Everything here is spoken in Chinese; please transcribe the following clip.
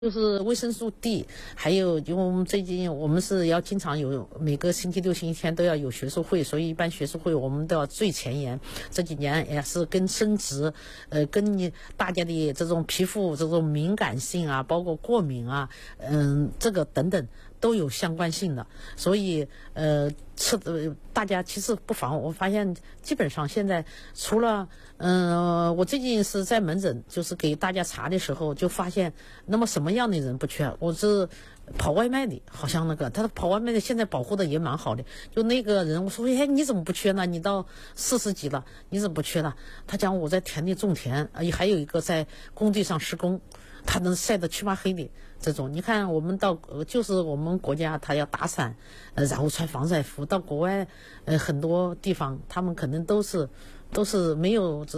就是维生素 D，还有因为我们最近我们是要经常有每个星期六、星期天都要有学术会，所以一般学术会我们都要最前沿。这几年也是跟生殖，跟你大家的这种皮肤这种敏感性啊，包括过敏啊，这个等等都有相关性的。所以大家其实不妨，我发现基本上现在除了我最近是在门诊，就是给大家查的时候就发现，那么什么样的人不缺？我是跑外卖的，好像他跑外卖的现在保护的也蛮好的。就那个人，我说哎你怎么不缺呢？你到40几了，你怎么不缺呢？他讲我在田里种田，还有一个在工地上施工。他能晒得黢麻黑的这种，你看我们就是我们国家他要打伞，然后穿防晒服，到国外很多地方他们可能都是没有